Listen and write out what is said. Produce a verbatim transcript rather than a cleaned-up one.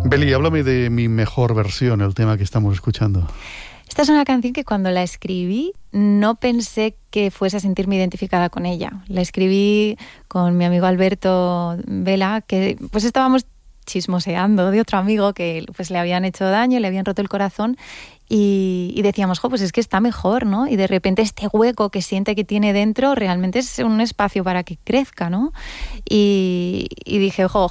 Beli, háblame de Mi mejor versión, el tema que estamos escuchando. Esta es una canción que cuando la escribí no pensé que fuese a sentirme identificada con ella. La escribí con mi amigo Alberto Vela, que pues estábamos chismoseando de otro amigo que pues le habían hecho daño, le habían roto el corazón y, y decíamos, jo, pues es que está mejor, ¿no? Y de repente este hueco que siente que tiene dentro realmente es un espacio para que crezca, ¿no? Y, y dije, jo,